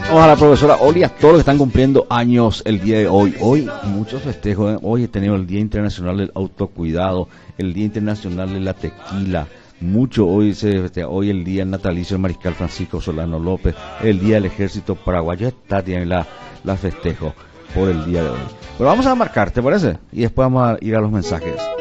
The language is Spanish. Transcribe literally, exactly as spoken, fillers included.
Vamos a la profesora Oli, a todos los que están cumpliendo años el día de hoy. Hoy muchos festejos, ¿eh? Hoy he tenido el Día Internacional del Autocuidado, el Día Internacional de la Tequila. Mucho hoy se festeja, hoy el Día Natalicio del Mariscal Francisco Solano López, el Día del Ejército Paraguayo. Está, tienen la, la festejo por el día de hoy. Pero vamos a marcar, ¿te parece? Y después vamos a ir a los mensajes.